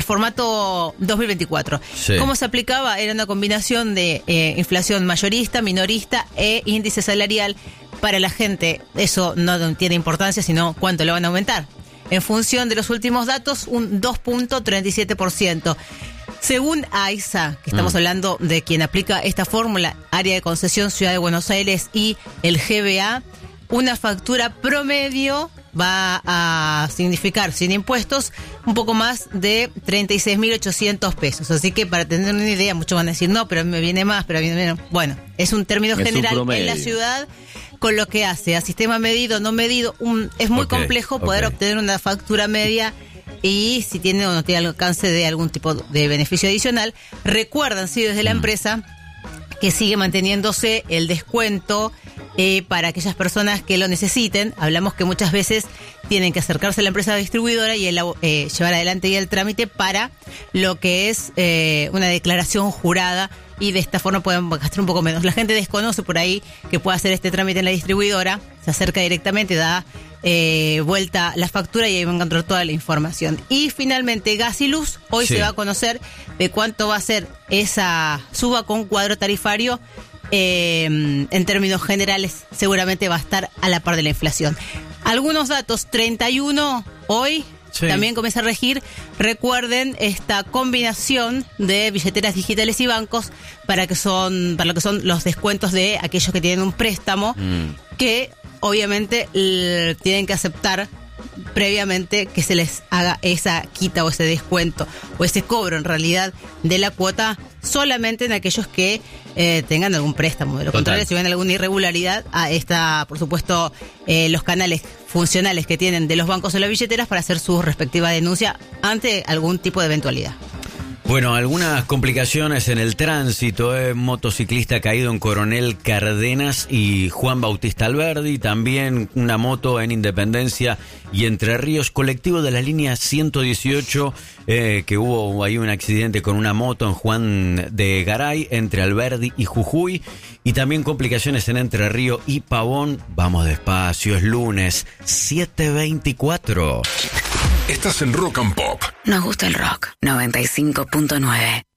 formato 2024. Sí. ¿Cómo se aplicaba? Era una combinación de inflación mayorista, minorista e índice salarial. Para la gente eso no tiene importancia, sino cuánto le van a aumentar. En función de los últimos datos, un 2.37%. Según AISA, que estamos hablando de quien aplica esta fórmula, Área de Concesión Ciudad de Buenos Aires y el GBA, una factura promedio va a significar, sin impuestos, un poco más de 36.800 pesos. Así que para tener una idea, muchos van a decir, no, pero a mí me viene más, pero a mí me viene... Bueno, es un término general en la ciudad, con lo que hace a sistema medido, no medido, es muy complejo poder obtener una factura media y si tiene o no tiene alcance de algún tipo de beneficio adicional. Recuerdan, sí, desde la empresa que sigue manteniéndose el descuento para aquellas personas que lo necesiten. Hablamos que muchas veces tienen que acercarse a la empresa distribuidora y llevar adelante ya el trámite para lo que es una declaración jurada, y de esta forma pueden gastar un poco menos. La gente desconoce por ahí que puede hacer este trámite en la distribuidora, se acerca directamente, da vuelta la factura y ahí va a encontrar toda la información. Y finalmente Gas y Luz, hoy se va a conocer de cuánto va a ser esa suba con cuadro tarifario. En términos generales seguramente va a estar a la par de la inflación. Algunos datos: 31 hoy también comienza a regir. Recuerden esta combinación de billeteras digitales y bancos para lo que son los descuentos de aquellos que tienen un préstamo, que obviamente tienen que aceptar previamente que se les haga esa quita o ese descuento o ese cobro en realidad de la cuota solamente en aquellos que tengan algún préstamo. De lo contrario, si ven alguna irregularidad, está por supuesto los canales funcionales que tienen de los bancos o las billeteras para hacer su respectiva denuncia ante algún tipo de eventualidad. Bueno, algunas complicaciones en el tránsito. Motociclista caído en Coronel Cárdenas y Juan Bautista Alberdi. También una moto en Independencia y Entre Ríos. Colectivo de la línea 118, que hubo ahí un accidente con una moto en Juan de Garay, entre Alberdi y Jujuy. Y también complicaciones en Entre Ríos y Pavón. Vamos despacio, es lunes, 7:24. Estás en Rock and Pop. Nos gusta el rock. 95.9.